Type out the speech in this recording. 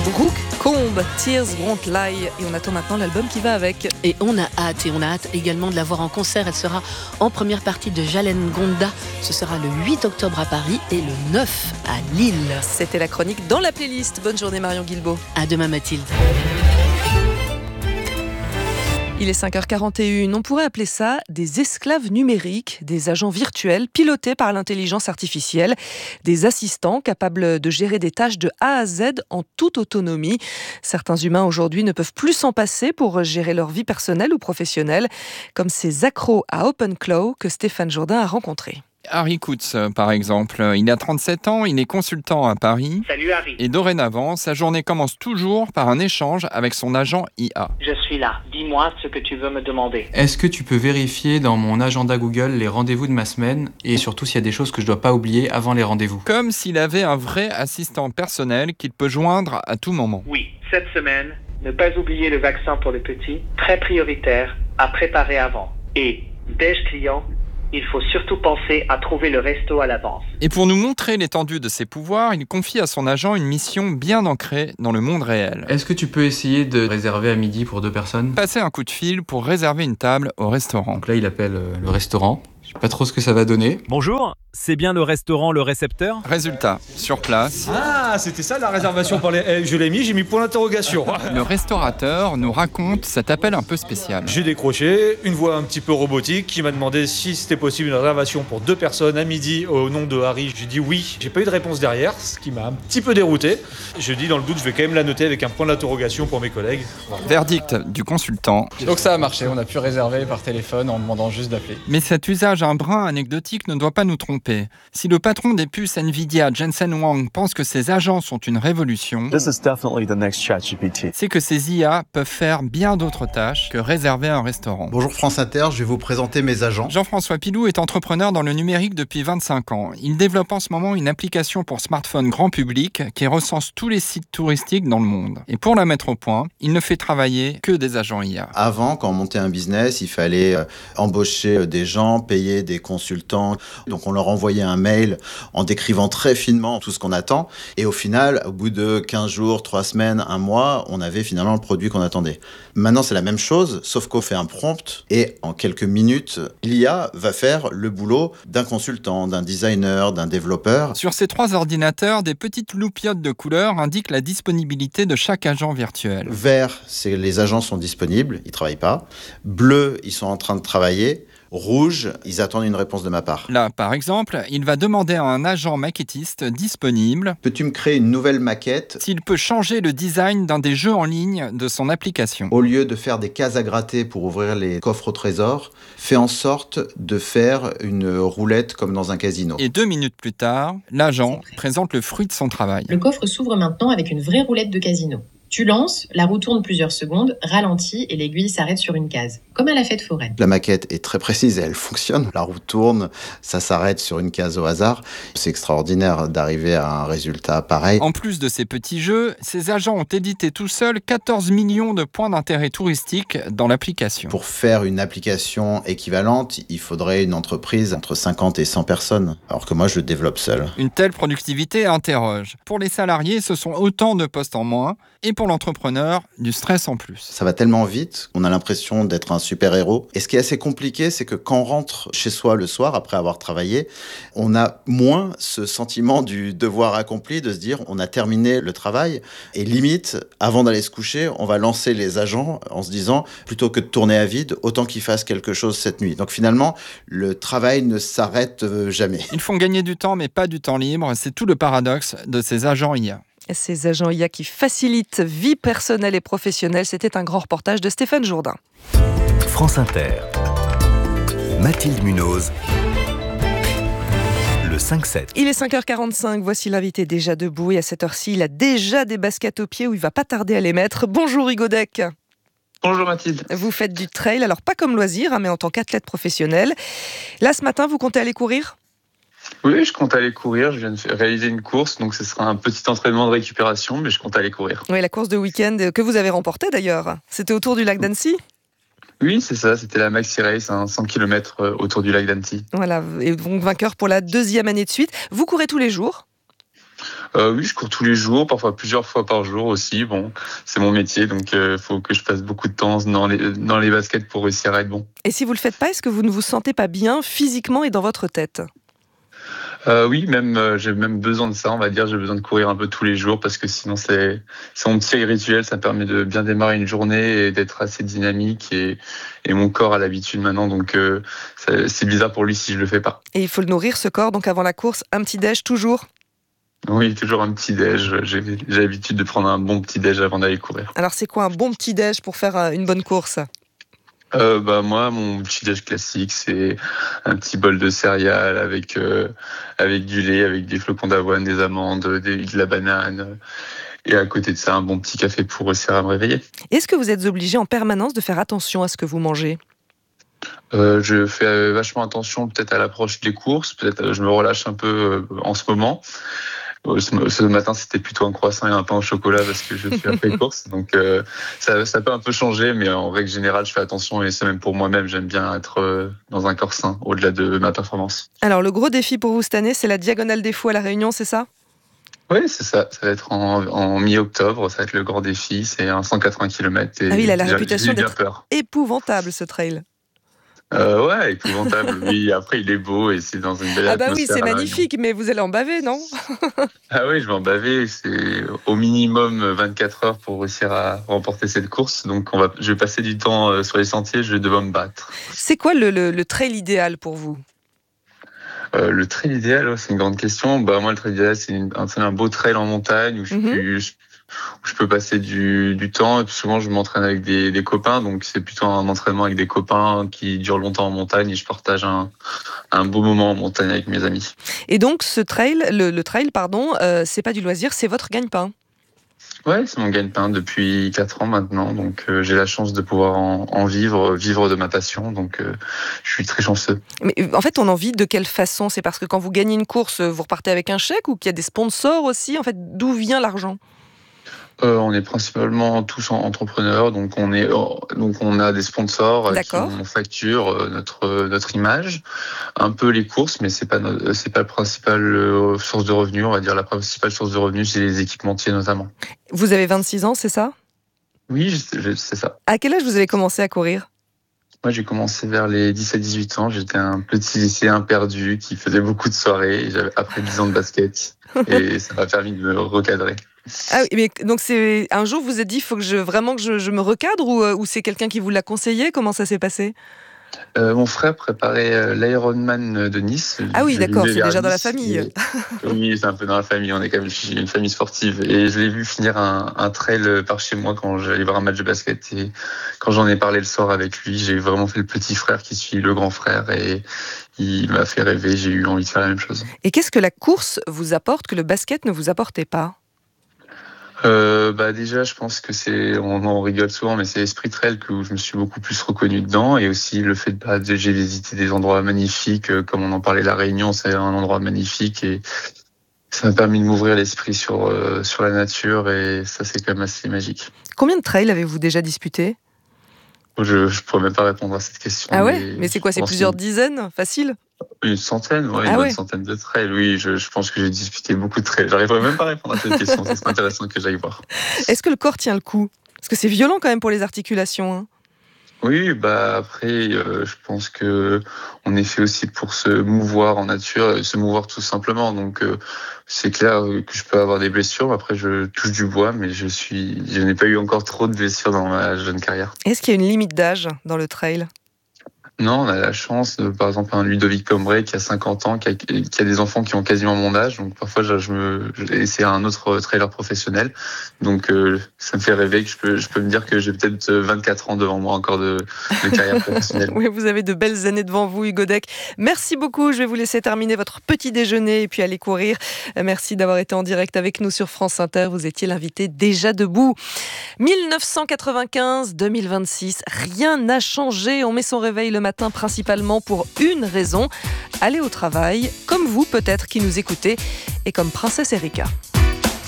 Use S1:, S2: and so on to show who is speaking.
S1: Brooke Combe, Tears Won't Lie, et on attend maintenant l'album qui va avec.
S2: Et on a hâte également de la voir en concert. Elle sera en première partie de Jalen Gonda. Ce sera le 8 octobre à Paris et le 9 à Lille.
S1: C'était la chronique dans la playlist. Bonne journée Marion Guilbault.
S2: À demain Mathilde.
S1: Il est 5h41, on pourrait appeler ça des esclaves numériques, des agents virtuels pilotés par l'intelligence artificielle, des assistants capables de gérer des tâches de A à Z en toute autonomie. Certains humains aujourd'hui ne peuvent plus s'en passer pour gérer leur vie personnelle ou professionnelle, comme ces accros à OpenClaw que Stéphane Jourdain a rencontrés.
S3: Harry Kutz, par exemple, il a 37 ans, il est consultant à Paris.
S4: Salut Harry.
S3: Et dorénavant, sa journée commence toujours par un échange avec son agent IA.
S4: Je suis là. Dis-moi ce que tu veux me demander.
S5: Est-ce que tu peux vérifier dans mon agenda Google les rendez-vous de ma semaine et surtout s'il y a des choses que je dois pas oublier avant les rendez-vous?
S3: Comme s'il avait un vrai assistant personnel qu'il peut joindre à tout moment.
S4: Oui, cette semaine, ne pas oublier le vaccin pour les petits, très prioritaire, à préparer avant. Et, déj client, il faut surtout penser à trouver le resto à l'avance.
S3: Et pour nous montrer l'étendue de ses pouvoirs, il confie à son agent une mission bien ancrée dans le monde réel.
S5: Est-ce que tu peux essayer de réserver à midi pour 2 personnes?
S3: Passer un coup de fil pour réserver une table au restaurant.
S5: Donc là, il appelle le restaurant. Je sais pas trop ce que ça va donner.
S6: Bonjour, c'est bien le restaurant Le Récepteur ?
S3: Résultat, sur place,
S7: Ah, c'était ça la réservation pour les... Je l'ai mis, j'ai mis point d'interrogation.
S3: le restaurateur nous raconte cet appel un peu spécial.
S7: J'ai décroché, une voix un petit peu robotique qui m'a demandé si c'était possible une réservation pour 2 personnes à midi au nom de Harry. J'ai dit oui. J'ai pas eu de réponse derrière, ce qui m'a un petit peu dérouté. Je dis dans le doute, je vais quand même la noter avec un point d'interrogation pour mes collègues. Voilà.
S3: Verdict du consultant.
S8: Donc ça a marché, on a pu réserver par téléphone en demandant juste d'appeler.
S3: Mais cet usage un brin anecdotique ne doit pas nous tromper. Si le patron des puces Nvidia, Jensen Huang, pense que ses agents sont une révolution, c'est que ces IA peuvent faire bien d'autres tâches que réserver un restaurant.
S9: Bonjour France Inter, je vais vous présenter mes agents.
S3: Jean-François Pilou est entrepreneur dans le numérique depuis 25 ans. Il développe en ce moment une application pour smartphone grand public qui recense tous les sites touristiques dans le monde. Et pour la mettre au point, il ne fait travailler que des agents IA.
S9: Avant, quand on montait un business, il fallait embaucher des gens, payer des consultants. Donc on leur envoyait un mail en décrivant très finement tout ce qu'on attend. Et au final, au bout de 15 jours, 3 semaines, 1 mois, on avait finalement le produit qu'on attendait. Maintenant, c'est la même chose, sauf qu'on fait un prompt et en quelques minutes, l'IA va faire le boulot d'un consultant, d'un designer, d'un développeur.
S3: Sur ces 3 ordinateurs, des petites loupiottes de couleurs indiquent la disponibilité de chaque agent virtuel.
S9: Vert, c'est les agents sont disponibles, ils ne travaillent pas. Bleu, ils sont en train de travailler. Rouge, ils attendent une réponse de ma part.
S3: Là, par exemple, il va demander à un agent maquettiste disponible
S9: Peux-tu me créer une nouvelle maquette
S3: s'il peut changer le design d'un des jeux en ligne de son application.
S9: au lieu de faire des cases à gratter pour ouvrir les coffres au trésor, fais en sorte de faire une roulette comme dans un casino.
S3: Et 2 minutes plus tard, l'agent présente le fruit de son travail.
S10: Le coffre s'ouvre maintenant avec une vraie roulette de casino. Tu lances, la roue tourne plusieurs secondes, ralentit et l'aiguille s'arrête sur une case, comme à la fête foraine.
S9: La maquette est très précise et elle fonctionne. La roue tourne, ça s'arrête sur une case au hasard. C'est extraordinaire d'arriver à un résultat pareil.
S3: En plus de ces petits jeux, ces agents ont édité tout seuls 14 millions de points d'intérêt touristique dans l'application.
S9: Pour faire une application équivalente, il faudrait une entreprise entre 50 et 100 personnes, alors que moi je le développe seul.
S3: Une telle productivité interroge. Pour les salariés, ce sont autant de postes en moins, et pour l'entrepreneur, du stress en plus.
S9: Ça va tellement vite qu'on a l'impression d'être un super-héros. Et ce qui est assez compliqué, c'est que quand on rentre chez soi le soir, après avoir travaillé, on a moins ce sentiment du devoir accompli, de se dire on a terminé le travail. Et limite, avant d'aller se coucher, on va lancer les agents en se disant, plutôt que de tourner à vide, autant qu'ils fassent quelque chose cette nuit. Donc finalement, le travail ne s'arrête jamais.
S3: Ils font gagner du temps, mais pas du temps libre. C'est tout le paradoxe de ces agents IA.
S1: Ces agents IA qui facilitent vie personnelle et professionnelle, c'était un grand reportage de Stéphane Jourdain.
S11: France Inter, Mathilde Munoz, le 5-7.
S1: Il est 5h45, voici l'invité déjà debout et à cette heure-ci, il a déjà des baskets aux pieds où il va pas tarder à les mettre. Bonjour Hugo Deck.
S12: Bonjour Mathilde.
S1: Vous faites du trail, alors pas comme loisir, mais en tant qu'athlète professionnel. Là ce matin, vous comptez aller courir ?
S12: Oui, je compte aller courir. Je viens de réaliser une course, donc ce sera un petit entraînement de récupération, mais je compte aller courir.
S1: Oui, la course de week-end que vous avez remportée d'ailleurs. C'était autour du lac d'Annecy ?
S12: Oui, c'est ça. C'était la Maxi Race, 100 km autour du lac d'Annecy.
S1: Voilà, et donc vainqueur pour la 2e année de suite. Vous courez tous les jours ?
S12: Oui, je cours tous les jours, parfois plusieurs fois par jour aussi. Bon, c'est mon métier, donc il faut que je passe beaucoup de temps dans les baskets pour réussir à être bon.
S1: Et si vous ne le faites pas, est-ce que vous ne vous sentez pas bien physiquement et dans votre tête ?
S12: Oui, j'ai même besoin de ça, on va dire. J'ai besoin de courir un peu tous les jours parce que sinon c'est mon petit rituel. Ça permet de bien démarrer une journée et d'être assez dynamique et mon corps a l'habitude maintenant. Donc c'est bizarre pour lui si je le fais pas.
S1: Et il faut le nourrir ce corps. Donc avant la course, un petit déj toujours ?
S12: Oui, toujours un petit déj. J'ai l'habitude de prendre un bon petit déj avant d'aller courir.
S1: Alors c'est quoi un bon petit déj pour faire une bonne course ?
S12: Moi, mon petit déj classique, c'est un petit bol de céréales avec du lait, avec des flocons d'avoine, des amandes, de la banane. Et à côté de ça, un bon petit café pour réussir à me réveiller.
S1: Est-ce que vous êtes obligé en permanence de faire attention à ce que vous mangez ?
S12: Je fais vachement attention peut-être à l'approche des courses. Peut-être je me relâche un peu en ce moment. Ce matin, c'était plutôt un croissant et un pain au chocolat parce que je suis après course. Donc, ça peut un peu changer, mais en règle générale, je fais attention et c'est même pour moi-même. J'aime bien être dans un corps sain au-delà de ma performance.
S1: Alors, le gros défi pour vous cette année, c'est la Diagonale des Fous à La Réunion, c'est ça ?
S12: Oui, c'est ça. Ça va être en mi-octobre. Ça va être le grand défi. C'est un 180 km. Et
S1: il a la réputation d'être
S12: peur.
S1: Épouvantable, ce trail.
S12: Ouais, épouvantable. Oui, après il est beau et c'est dans une belle atmosphère.
S1: Ah bah oui, c'est magnifique, mais vous allez en baver, non ?
S12: Ah oui, je vais en baver. C'est au minimum 24 heures pour réussir à remporter cette course. Donc je vais passer du temps sur les sentiers, je vais devoir me battre.
S1: C'est quoi le trail idéal pour vous ?
S12: Le trail idéal, c'est une grande question. Moi, le trail idéal, c'est un beau trail en montagne où je peux passer du temps. Et puis souvent, je m'entraîne avec des copains. Donc, c'est plutôt un entraînement avec des copains qui dure longtemps en montagne. Et je partage un beau moment en montagne avec mes amis.
S1: Et donc, ce trail, le trail, c'est pas du loisir, c'est votre gagne-pain.
S12: Ouais, c'est mon gagne-pain depuis 4 ans maintenant. Donc, j'ai la chance de pouvoir en vivre de ma passion. Donc, je suis très chanceux.
S1: Mais en fait, on en vit de quelle façon ? C'est parce que quand vous gagnez une course, vous repartez avec un chèque ou qu'il y a des sponsors aussi ? En fait, d'où vient l'argent ?
S12: On est principalement tous entrepreneurs, donc on a des sponsors qui nous facturent notre image, un peu les courses, mais c'est pas la principale source de revenus. On va dire la principale source de revenus, c'est les équipementiers notamment.
S1: Vous avez 26 ans, c'est ça ?
S12: Oui, c'est ça.
S1: À quel âge vous avez commencé à courir ?
S12: Moi, j'ai commencé vers les 17-18 ans. J'étais un petit lycéen perdu qui faisait beaucoup de soirées. J'avais après 10 ans de basket et ça m'a permis de me recadrer.
S1: Ah oui, mais donc c'est un jour vous vous êtes dit il faut que je me recadre ou c'est quelqu'un qui vous l'a conseillé ? Comment ça s'est passé ?
S12: Mon frère préparait l'Ironman de Nice.
S1: Ah oui, d'accord, c'est déjà dans la famille.
S12: Oui, c'est un peu dans la famille. On est quand même une famille sportive. Et je l'ai vu finir un trail par chez moi quand j'allais voir un match de basket. Et quand j'en ai parlé le soir avec lui, j'ai vraiment fait le petit frère qui suit le grand frère. Et il m'a fait rêver. J'ai eu envie de faire la même chose.
S1: Et qu'est-ce que la course vous apporte que le basket ne vous apportait pas ?
S12: Déjà, je pense que on en rigole souvent, mais c'est l'esprit trail que je me suis beaucoup plus reconnu dedans, et aussi le fait de j'ai visité des endroits magnifiques, comme on en parlait, La Réunion, c'est un endroit magnifique, et ça m'a permis de m'ouvrir l'esprit sur la nature, et ça, c'est quand même assez magique.
S1: Combien de trails avez-vous déjà disputé ?
S12: Je pourrais même pas répondre à cette question.
S1: Ah ouais ? Mais c'est quoi ? C'est plusieurs dizaines ? Facile ?
S12: Une centaine, une bonne centaine de trails. Oui, je pense que j'ai disputé beaucoup de trails. J'arriverai même pas à répondre à cette question. C'est intéressant que j'aille voir.
S1: Est-ce que le corps tient le coup ? Parce que c'est violent quand même pour les articulations. Hein.
S12: Oui, après, je pense que on est fait aussi pour se mouvoir en nature, se mouvoir tout simplement. Donc, c'est clair que je peux avoir des blessures. Après, je touche du bois, mais je n'ai pas eu encore trop de blessures dans ma jeune carrière.
S1: Est-ce qu'il y a une limite d'âge dans le trail ?
S12: Non, on a la chance, par exemple, un Ludovic Combray qui a 50 ans, qui a des enfants qui ont quasiment mon âge. Donc parfois, et c'est un autre trailer professionnel. Donc ça me fait rêver que je peux me dire que j'ai peut-être 24 ans devant moi encore de carrière professionnelle.
S1: Oui, vous avez de belles années devant vous, Hugo Deck. Merci beaucoup. Je vais vous laisser terminer votre petit déjeuner et puis aller courir. Merci d'avoir été en direct avec nous sur France Inter. Vous étiez l'invité déjà debout. 1995-2026, rien n'a changé. On met son réveil le matin principalement pour une raison, aller au travail, comme vous peut-être qui nous écoutez, et comme Princesse Erika.